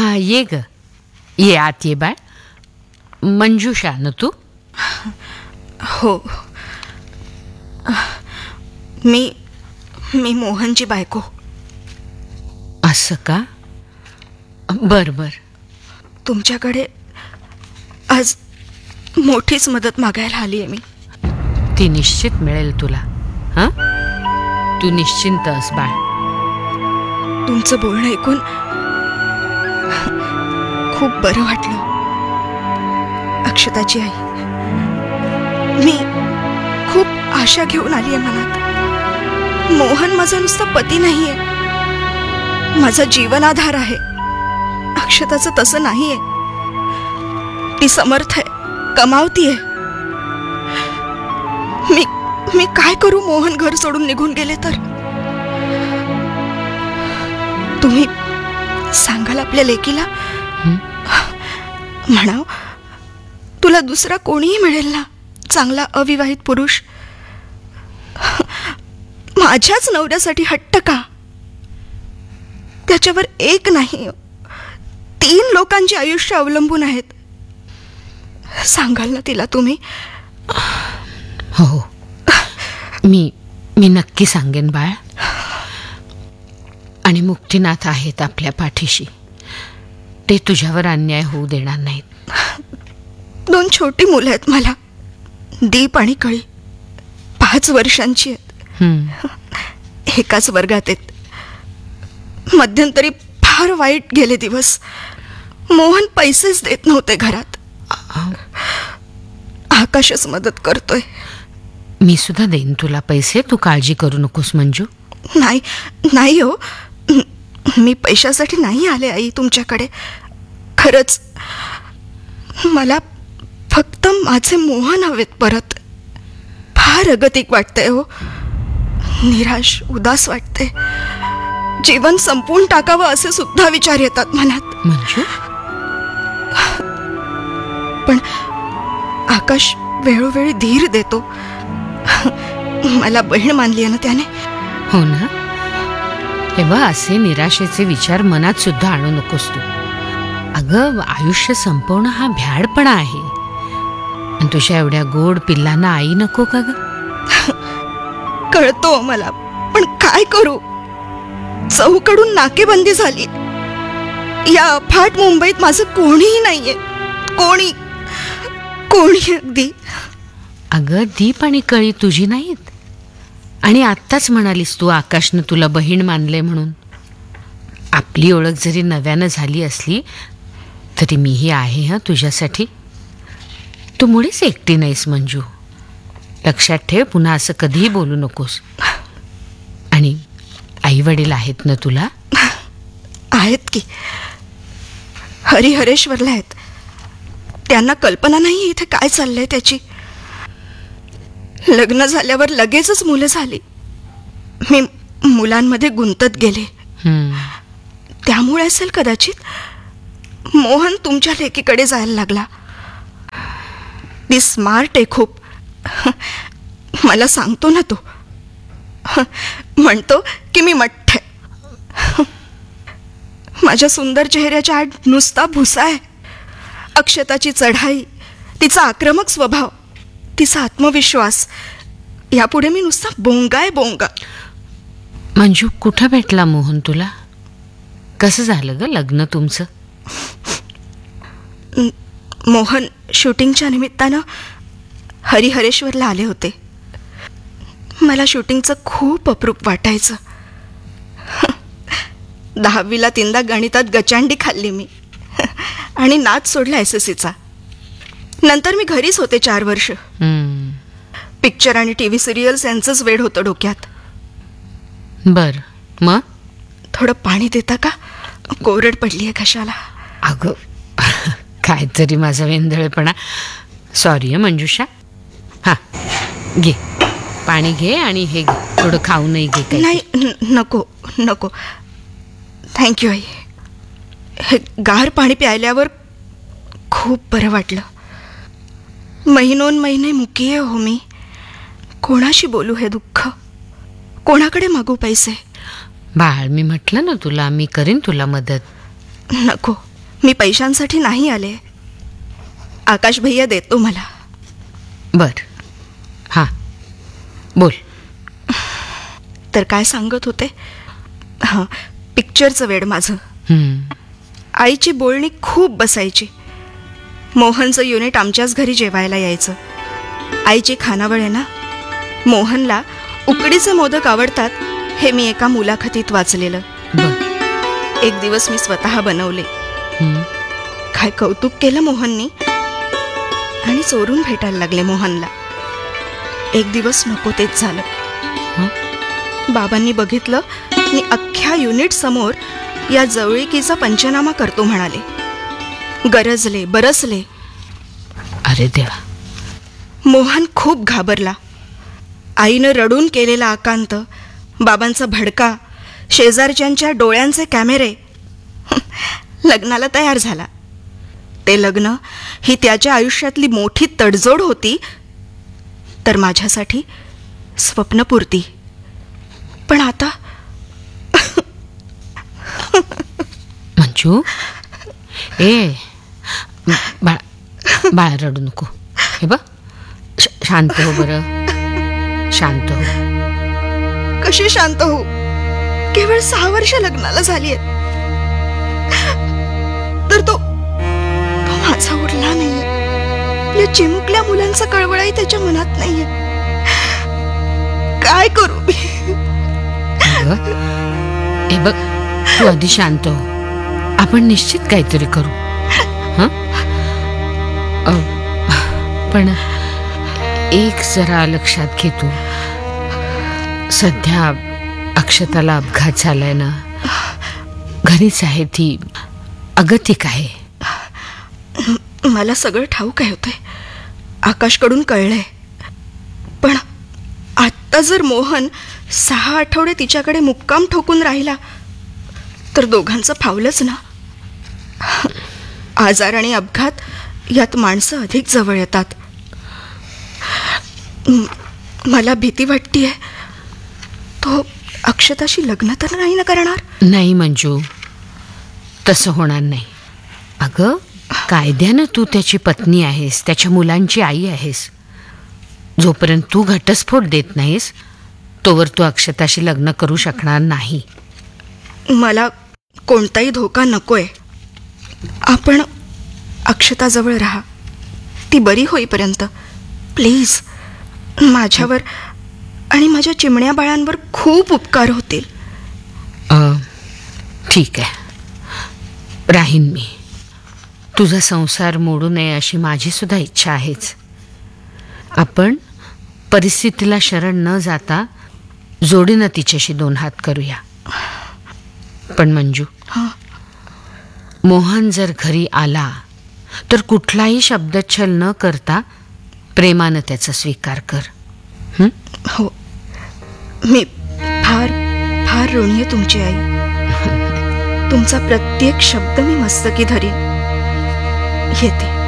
ये ग, ये आत ये बाळ. मंजुषा ना तू? हो, मी मोहनची बायको. असं का? बर बर. तुमच्याकडे आज मोठीच मदत मागायला आली आहे मी. ती निश्चित मिळेल तुला. हां, तू निश्चिंत अस बाळ. तुमचं बोलणं ऐकून खूप बरं वाटलं. अक्षताची आई, मी खूप आशा घेऊन आली आहे मनात. मोहन माझा नुसता पती नाहीये, माझा जीवनाधार आहे. अक्षताचं तसं नाहीये. ती समर्थ आहे, कमावतीये. मी काय करू? मोहन घर सोडून निघून गेले तर? तुम्ही सांगाल आपल्या लेकीला, म्हणाव तुला दुसरा कोणीही मिळेल ना, चांगला अविवाहित पुरुष. माझ्याच नवऱ्यासाठी हट्ट का? त्याच्यावर एक नाही, 3 लोकांचे आयुष्य अवलंबून आहेत. सांगाल ना तिला तुम्ही? हो, मी नक्की सांगेन बाळ. आणि मुक्तीनाथ आहेत आपल्या पाठीशी. ते तुझ्यावर अन्याय होऊ देणार नाहीत. 2 छोटी मुलं आहेत मला, दीप आणि कळी. 5 वर्षांची आहेत. एकाच वर्गात आहेत. मध्यंतरी फार वाईट गेले दिवस. मोहन पैसेच देत नव्हते घरात. आकाशच मदत करतोय. मी सुद्धा देईन तुला पैसे, तू काळजी करू नकोस मंजू. नाही हो, मी पैशासाठी नाही आले आई तुमच्याकडे. खरंच मला फक्त माझे मोहन हवेत परत. फार अगतिक वाटतंय हो, निराश उदास वाटते. जीवन संपवून टाकावं असे सुद्धा विचार येतात मनात. मंजू, पण आकाश वेळोवेळी धीर देतो. मला बहीण मानली आहे ना त्याने. हो ना. हे बघ, असे निराशेचे विचार मनात सुद्धा आणू नकोस तू. अगं, आयुष्य संपवणं हा भ्याडपणा आहे. आणि तुझ्या एवढ्या गोड पिल्लांना आई नको का ग? कळतो मला, पण काय करू? चहूकडून नाकेबंदी झाली. या अफाट मुंबईत माझं कोणीही नाहीये. कोणी अगदी. अगं, दीप आणि कळी तुझी नाहीत. आणि आत्ताच म्हणालीस तू आकाशनं तुला बहीण मानले म्हणून. आपली ओळख जरी नव्यानं झाली असली तरी मीही आहे हं तुझ्यासाठी. तू मुळीच एकटी नाहीस मंजू. लक्षात ठेव, पुन्हा असं कधीही बोलू नकोस. आणि आई वडील आहेत ना तुला? आहेत की, हरिहरेश्वरला आहेत. त्यांना कल्पना नाही इथे काय चाललंय त्याची. लग्न झाल्यावर लगेचच मुलं झाली. मी मुलांमध्ये गुंतत गेले. त्यामुळे असेल कदाचित. मोहन तुमच्या लेकीकडे जायला लागला. ती स्मार्ट आहे खूप. मला सांगतो ना तो. म्हणतो की मी मठ्ठ आहे. माझ्या सुंदर चेहऱ्याच्या आड नुसता भुसा आहे. अक्षताची चढाई, तिचा आक्रमक स्वभाव, तिचा आत्मविश्वास, यापुढे मी नुसता बोंगा. मंजू, कुठं भेटला मोहन तुला? कसं झालं ग लग्न तुमचं? मोहन शूटिंगच्या निमित्तानं हरिहरेश्वरला आले होते. मला शूटिंगचं खूप अप्रूप वाटायचं. 10वीला 3दा गणितात गचांडी खाल्ली मी. आणि नाच सोडला SSCचा. नंतर मी घरीच होते 4 वर्ष. पिक्चर आणि TV सिरियल्स यांचंच वेड होतं डोक्यात. बर, मग? थोडं पाणी देता का? कोरड पडली आहे कशाला. अगं, काहीतरी माझा वेंधळेपणा. सॉरी मंजुषा. हां, घे पाणी घे. आणि हे थोडं खाऊ नाही घे काही. नाही, नको. थँक्यू आई. हे गार पाणी प्यायल्यावर खूप बरं वाटलं. महिने मुकी हो मी. कोणाशी बोलू हे दुःख? कोणाकडे मागू पैसे? बाळ, मी म्हटलं ना तुला, मी करीन तुला मदत. नको, मी पैशांसाठी नाही आले. आकाश भैया देतो मला. बर, हां बोल. तर काय सांगत होते? हां, पिक्चरचं वेड माझं. हं, आईची बोलणी खूप बसायची. मोहनचं युनिट आमच्याच घरी जेवायला यायचं. आईची खानावळ आहे ना. मोहनला उकडीचे मोदक आवडतात हे मी एका मुलाखतीत वाचलेलं. बर. एक दिवस मी स्वतः बनवले. हं, काय कौतुक केलं मोहननी. आणि चोरून भेटायला लागले मोहनला. एक दिवस नको तेच झालं. हं? बाबांनी बघितलं आणि अख्ख्या युनिट समोर या जवळिकीचा पंचनामा करतो म्हणाले. गरजले, बरसले. अरे देवा. मोहन खूप घाबरला. आईनं रडून केलेला आकांत, बाबांचा भडका, शेजारच्यांच्या डोळ्यांचे कॅमेरे. लग्नाला तयार झाला. ते लग्न ही त्याच्या आयुष्यातली मोठी तडजोड होती, तर माझ्यासाठी स्वप्नपूर्ती. पण आता मंजू, ए बाळा रडू नको. हे बघ, शांत हो बरं, शांत हो. कशी शांत हो? केवळ 6 वर्ष लग्नाला झाली आहेत. तर तो माझा उरला नाहीये. या चिमुकल्या मुलांचा कळवळाही त्याच्या मनात नाहीये. काय करू मी? हे बघ, तू आधी शांत हो. आपण निश्चित काहीतरी करू. हं? पण एक जरा लक्षात घे तू. सध्या अक्षताला अपघात झालाय ना. घरीच आहे ती. अगतिक आहे. मला सगळं ठाऊक आहे होते. आकाशकडून कळलंय. पण आत्ता जर मोहन 6 आठवडे तिच्याकडे मुक्काम ठोकून राहिला तर दोघांचं फावलंच ना. आजार आणि अपघात यात माणसं अधिक जवळ येतात. मला भीती वाटतेय. तो अक्षताशी लग्न तर नाही ना करणार? नाही मंजू, तसं होणार नाही. अगं, कायद्यानं तू त्याची पत्नी आहेस, त्याच्या मुलांची आई आहेस. जोपर्यंत तू घटस्फोट देत नाहीस तोवर तू अक्षताशी लग्न करू शकणार नाही. मला कोणताही धोका नकोय. आपण अक्षताजवळ राहा, ती बरी होईपर्यंत. प्लीज. माझ्यावर आणि माझ्या चिमण्या बाळांवर खूप उपकार होतील. ठीक आहे, राहीन मी. तुझा संसार मोडू नये अशी माझी सुद्धा इच्छा आहेच. आपण परिस्थितीला शरण न जाता जोडीनं तिच्याशी 2 हात करूया. पण मंजू, मोहन जर घरी आला तर कुठलाही शब्दच्छल न करता प्रेमानं त्याचा स्वीकार कर. हो, मी फार फार ऋणी आहे तुमची आई. तुमचा प्रत्येक शब्द मी मस्तकी धरीन. येते.